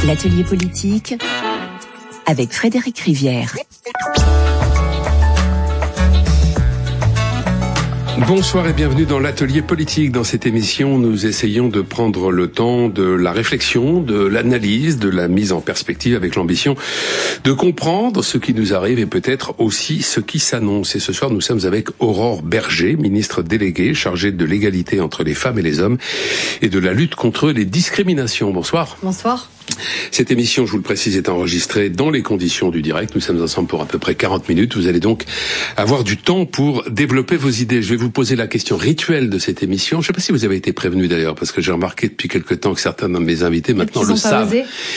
L'atelier politique avec Frédéric Rivière. Bonsoir et bienvenue dans l'atelier politique. Dans cette émission, nous essayons de prendre le temps de la réflexion, de l'analyse, de la mise en perspective avec l'ambition de comprendre ce qui nous arrive et peut-être aussi ce qui s'annonce. Et ce soir, nous sommes avec Aurore Bergé, ministre déléguée chargée de l'égalité entre les femmes et les hommes et de la lutte contre les discriminations. Bonsoir. Bonsoir. Cette émission, je vous le précise, est enregistrée dans les conditions du direct. Nous sommes ensemble pour à peu près 40 minutes. Vous allez donc avoir du temps pour développer vos idées. Je vais vous poser la question rituelle de cette émission. Je ne sais pas si vous avez été prévenu d'ailleurs, parce que j'ai remarqué depuis quelque temps que certains de mes invités maintenant le savent.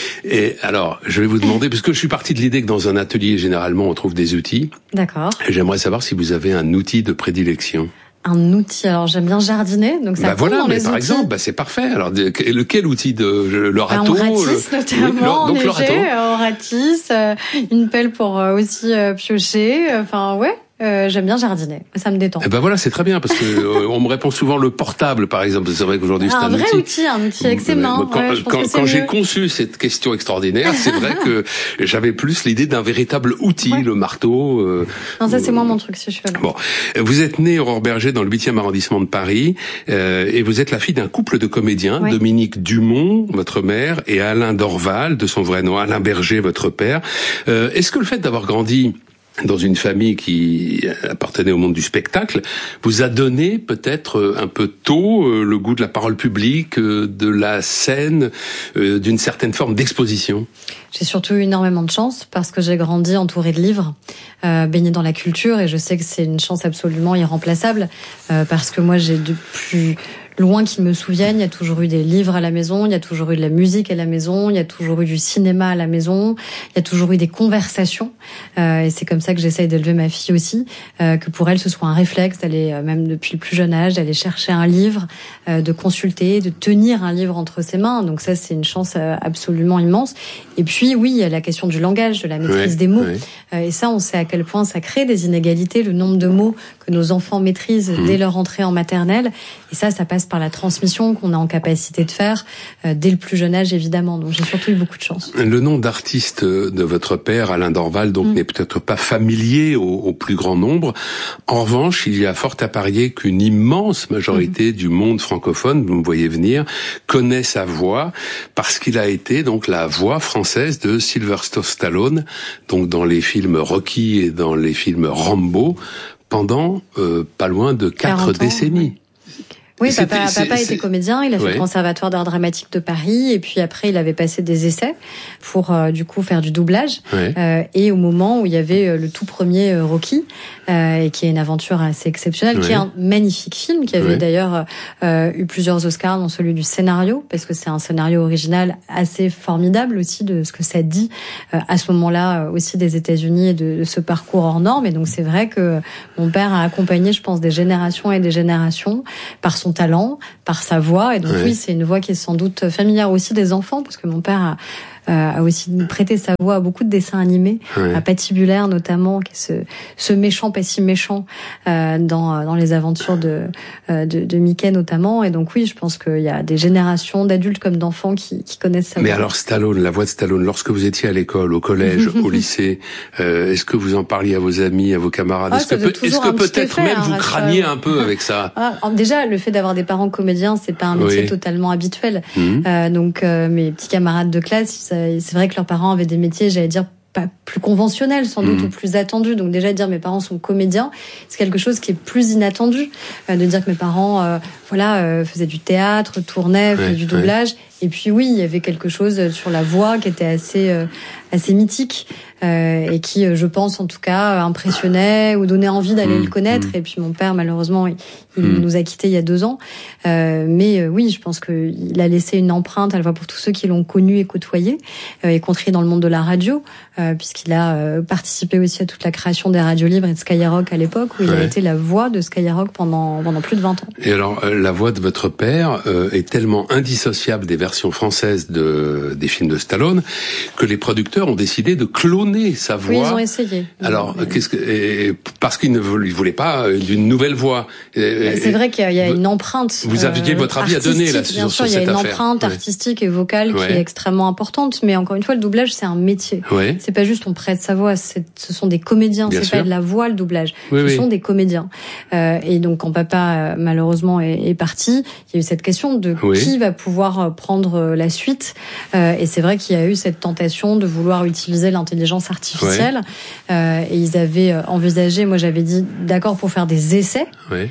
Et alors, je vais vous demander, parce que je suis parti de l'idée que dans un atelier, généralement, on trouve des outils. D'accord. Et j'aimerais savoir si vous avez un outil de prédilection. Un outil, alors j'aime bien jardiner, donc ça voilà, dans mais les par outils. exemple, c'est parfait. Alors, lequel outil le râteau, on ratisse notamment, donc le râteau. On ratisse, une pelle pour aussi piocher, enfin ouais. J'aime bien jardiner, ça me détend. Eh ben voilà, c'est très bien parce que on me répond souvent le portable, par exemple. C'est vrai qu'aujourd'hui c'est un vrai outil avec ses mains. Quand j'ai conçu cette question extraordinaire, c'est vrai que j'avais plus l'idée d'un véritable outil, le marteau. Non, ça c'est moi mon truc, si je fais. Bon, vous êtes née Aurore Bergé dans le 8e arrondissement de Paris et vous êtes la fille d'un couple de comédiens, Dominique Dumont, votre mère, et Alain Dorval, de son vrai nom, Alain Bergé, votre père. Est-ce que le fait d'avoir grandi dans une famille qui appartenait au monde du spectacle, vous a donné peut-être un peu tôt le goût de la parole publique, de la scène, d'une certaine forme d'exposition? J'ai surtout eu énormément de chance parce que j'ai grandi entourée de livres, baignée dans la culture, et je sais que c'est une chance absolument irremplaçable parce que moi j'ai depuis loin qu'ils me souviennent, il y a toujours eu des livres à la maison, il y a toujours eu de la musique à la maison, il y a toujours eu du cinéma à la maison, il y a toujours eu des conversations. Et c'est comme ça que j'essaye d'élever ma fille aussi, que pour elle ce soit un réflexe d'aller, même depuis le plus jeune âge, d'aller chercher un livre, de consulter, de tenir un livre entre ses mains. Donc ça, c'est une chance absolument immense. Et puis oui, il y a la question du langage, de la maîtrise des mots. Et ça, on sait à quel point ça crée des inégalités, le nombre de mots que nos enfants maîtrisent dès leur entrée en maternelle. Et ça passe par la transmission qu'on a en capacité de faire dès le plus jeune âge, évidemment. Donc j'ai surtout eu beaucoup de chance. Le nom d'artiste de votre père, Alain Dorval, donc n'est peut-être pas familier au plus grand nombre. En revanche, il y a fort à parier qu'une immense majorité du monde francophone, vous me voyez venir, connaît sa voix parce qu'il a été donc la voix française de Sylvester Stallone, donc dans les films Rocky et dans les films Rambo, pendant pas loin de 4 décennies. Oui, papa était comédien, il a fait le Conservatoire d'art dramatique de Paris, et puis après il avait passé des essais pour du coup faire du doublage. Et au moment où il y avait le tout premier Rocky, et qui est une aventure assez exceptionnelle, qui est un magnifique film, qui avait d'ailleurs eu plusieurs Oscars, dont celui du scénario, parce que c'est un scénario original assez formidable aussi de ce que ça dit à ce moment-là aussi des États-Unis et de ce parcours hors norme. Et donc c'est vrai que mon père a accompagné, je pense, des générations et des générations par son talent, par sa voix, et donc oui, c'est une voix qui est sans doute familière aussi des enfants, parce que mon père a aussi prêté sa voix à beaucoup de dessins animés, à Patibulaire notamment, qui est ce méchant pas si méchant dans les aventures de Mickey notamment. Et donc oui, je pense qu'il y a des générations d'adultes comme d'enfants qui connaissent sa voix. Mais alors Stallone, la voix de Stallone, lorsque vous étiez à l'école, au collège, au lycée, est-ce que vous en parliez à vos amis, à vos camarades? Est-ce que peut-être même vous crâniez un peu avec ça? Déjà, le fait d'avoir des parents comédiens, c'est pas un métier totalement habituel. Donc mes petits camarades de classe, c'est vrai que leurs parents avaient des métiers, j'allais dire, pas plus conventionnels sans doute, ou plus attendus. Donc déjà dire mes parents sont comédiens, c'est quelque chose qui est plus inattendu. De dire que mes parents faisaient du théâtre, tournaient, faisaient du doublage. Et puis oui, il y avait quelque chose sur la voix qui était assez mythique, et qui, je pense en tout cas, impressionnait ou donnait envie d'aller le connaître. Et puis mon père, malheureusement, il nous a quittés il y a 2 ans. Mais oui, je pense qu'il a laissé une empreinte à la fois pour tous ceux qui l'ont connu et côtoyé, y compris dans le monde de la radio, puisqu'il a participé aussi à toute la création des radios libres et de Skyrock à l'époque, où il a été la voix de Skyrock pendant plus de 20 ans. Et alors, la voix de votre père est tellement indissociable des versions françaises des films de Stallone que les producteurs acteurs ont décidé de cloner sa voix. Oui, ils ont essayé. Alors, parce qu'ils ne voulaient pas d'une nouvelle voix. C'est vrai qu'il y a une empreinte. Vous aviez votre avis à donner là sur cette affaire. Bien sûr, il y a une empreinte artistique et vocale qui est extrêmement importante. Mais encore une fois, le doublage, c'est un métier. C'est pas juste on prête sa voix. Ce sont des comédiens. C'est pas de la voix le doublage. Ce sont des comédiens. Et donc, quand papa malheureusement est parti, il y a eu cette question de qui va pouvoir prendre la suite. Et c'est vrai qu'il y a eu cette tentation de vouloir utiliser l'intelligence artificielle. Et ils avaient envisagé, moi j'avais dit d'accord pour faire des essais,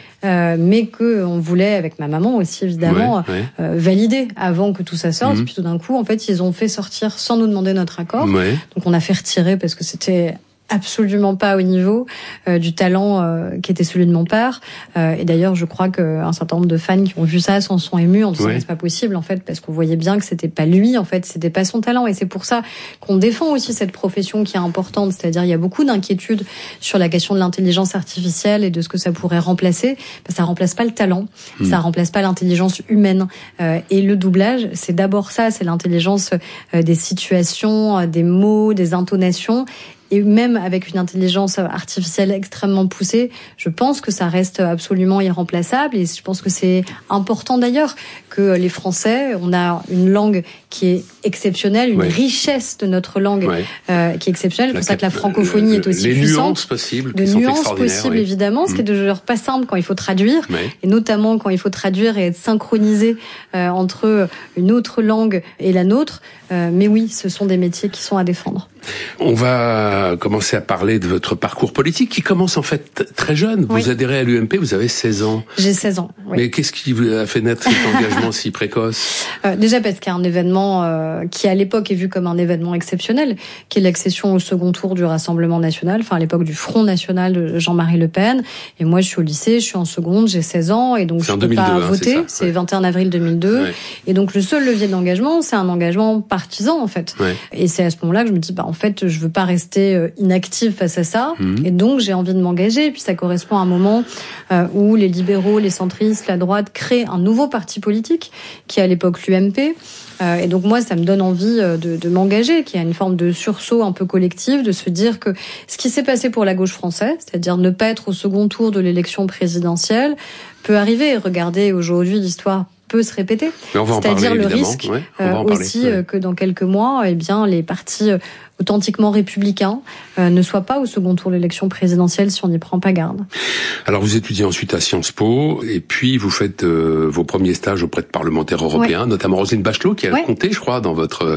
mais que on voulait, avec ma maman aussi évidemment, valider avant que tout ça sorte. Puis tout d'un coup, en fait, ils ont fait sortir sans nous demander notre accord. Donc on a fait retirer parce que c'était absolument pas au niveau du talent qui était celui de mon père. Et d'ailleurs, je crois qu'un certain nombre de fans qui ont vu ça s'en sont émus en disant c'est pas possible en fait, parce qu'on voyait bien que c'était pas lui en fait, c'était pas son talent. Et c'est pour ça qu'on défend aussi cette profession qui est importante. C'est-à-dire, il y a beaucoup d'inquiétudes sur la question de l'intelligence artificielle et de ce que ça pourrait remplacer. Ça remplace pas le talent, ça remplace pas l'intelligence humaine. Et le doublage, c'est d'abord ça, c'est l'intelligence des situations, des mots, des intonations. Et même avec une intelligence artificielle extrêmement poussée, je pense que ça reste absolument irremplaçable. Et je pense que c'est important d'ailleurs que les Français, on a une langue qui est exceptionnelle, une richesse de notre langue qui est exceptionnelle. C'est pour ça que la francophonie est aussi puissante. Les nuances possibles, de nuances possibles évidemment, ce qui est de genre pas simple quand il faut traduire, et notamment quand il faut traduire et être synchronisé entre une autre langue et la nôtre. Mais oui, ce sont des métiers qui sont à défendre. On va commencer à parler de votre parcours politique qui commence en fait très jeune. Vous adhérez à l'UMP, vous avez 16 ans. J'ai 16 ans, oui. Mais qu'est-ce qui vous a fait naître cet engagement si précoce ? Déjà parce qu'il y a un événement qui à l'époque est vu comme un événement exceptionnel, qui est l'accession au second tour du Rassemblement national, enfin à l'époque du Front national de Jean-Marie Le Pen. Et moi je suis au lycée, je suis en seconde, j'ai 16 ans et donc je ne peux pas voter. C'est 21 avril 2002. Et donc le seul levier d'engagement, c'est un engagement partisan en fait. Et c'est à ce moment-là que je me dis en fait, je veux pas rester inactive face à ça, et donc j'ai envie de m'engager. Et puis ça correspond à un moment où les libéraux, les centristes, la droite créent un nouveau parti politique qui est à l'époque l'UMP. Et donc moi, ça me donne envie de m'engager, qu'il y a une forme de sursaut un peu collectif, de se dire que ce qui s'est passé pour la gauche française, c'est-à-dire ne pas être au second tour de l'élection présidentielle, peut arriver. Regardez, aujourd'hui, l'histoire peut se répéter. C'est-à-dire le risque aussi que dans quelques mois, eh bien, les partis authentiquement républicains ne soient pas au second tour de l'élection présidentielle si on n'y prend pas garde. Alors vous étudiez ensuite à Sciences Po et puis vous faites vos premiers stages auprès de parlementaires européens, notamment Roselyne Bachelot qui a compté, je crois, dans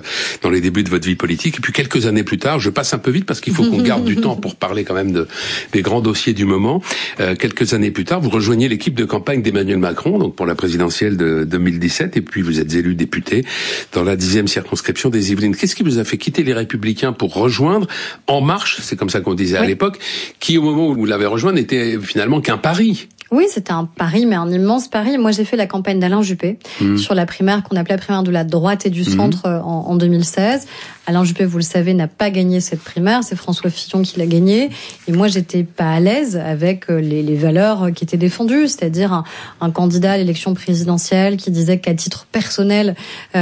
les débuts de votre vie politique. Et puis quelques années plus tard, je passe un peu vite parce qu'il faut qu'on garde du temps pour parler quand même des grands dossiers du moment. Quelques années plus tard, vous rejoignez l'équipe de campagne d'Emmanuel Macron, donc pour la présidentielle de 2017, et puis vous êtes élu député dans la 10e circonscription des Yvelines. Qu'est-ce qui vous a fait quitter les Républicains pour rejoindre En Marche, c'est comme ça qu'on disait à l'époque, qui au moment où vous l'avez rejoint n'était finalement qu'un pari? Oui, c'était un pari, mais un immense pari. Moi, j'ai fait la campagne d'Alain Juppé sur la primaire qu'on appelait la primaire de la droite et du centre en 2016. Alain Juppé, vous le savez, n'a pas gagné cette primaire. C'est François Fillon qui l'a gagnée. Et moi, j'étais pas à l'aise avec les valeurs qui étaient défendues, c'est-à-dire un candidat à l'élection présidentielle qui disait qu'à titre personnel,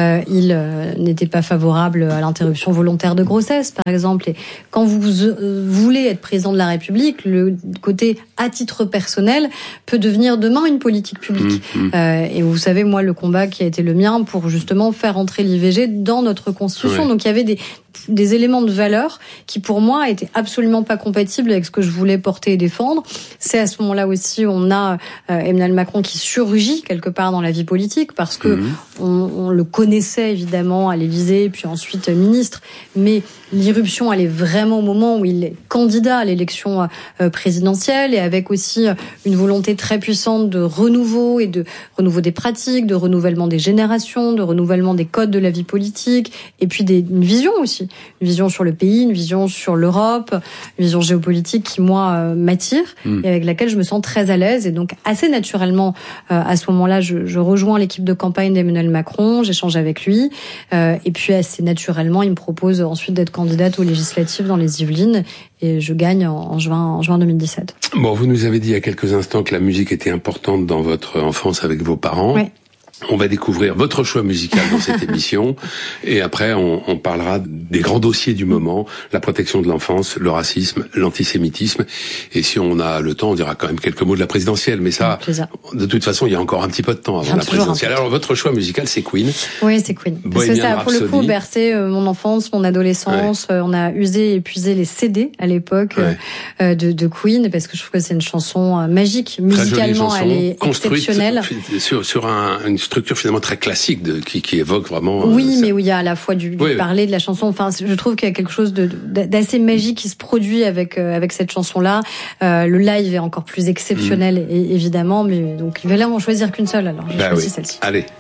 il n'était pas favorable à l'interruption volontaire de grossesse, par exemple. Et quand vous voulez être président de la République, le côté à titre personnel peut devenir demain une politique publique. Et vous savez, moi, le combat qui a été le mien pour justement faire entrer l'IVG dans notre Constitution. Donc il y avait des éléments de valeur qui, pour moi, étaient absolument pas compatibles avec ce que je voulais porter et défendre. C'est à ce moment-là aussi où on a Emmanuel Macron qui surgit quelque part dans la vie politique parce que on le connaissait évidemment à l'Élysée, puis ensuite ministre, mais l'irruption, elle est vraiment au moment où il est candidat à l'élection présidentielle et avec aussi une volonté très puissante de renouveau et de renouveau des pratiques, de renouvellement des générations, de renouvellement des codes de la vie politique et puis une vision aussi. Une vision sur le pays, une vision sur l'Europe, une vision géopolitique qui, moi, m'attire et avec laquelle je me sens très à l'aise. Et donc, assez naturellement, à ce moment-là, je rejoins l'équipe de campagne d'Emmanuel Macron, j'échange avec lui. Et puis, assez naturellement, il me propose ensuite d'être candidate aux législatives dans les Yvelines. Et je gagne en juin 2017. Bon, vous nous avez dit il y a quelques instants que la musique était importante dans votre enfance avec vos parents. Oui. On va découvrir votre choix musical dans cette émission et après on parlera des grands dossiers du moment, la protection de l'enfance, le racisme, l'antisémitisme et si on a le temps on dira quand même quelques mots de la présidentielle mais ça de toute façon il y a encore un petit peu de temps avant la présidentielle. Alors votre choix musical c'est Queen. Oui, c'est Queen. Parce que ça a pour le coup bercé mon enfance, mon adolescence, on a usé et épuisé les CD à l'époque de Queen parce que je trouve que c'est une chanson magique, musicalement elle est exceptionnelle sur une structure finalement très classique qui évoque vraiment. Oui, mais où il y a à la fois du parler de la chanson. Enfin, je trouve qu'il y a quelque chose d'assez magique qui se produit avec cette chanson-là. Le live est encore plus exceptionnel, évidemment. Mais donc, il va là, on choisir qu'une seule. Alors, j'ai choisi celle-ci. Allez.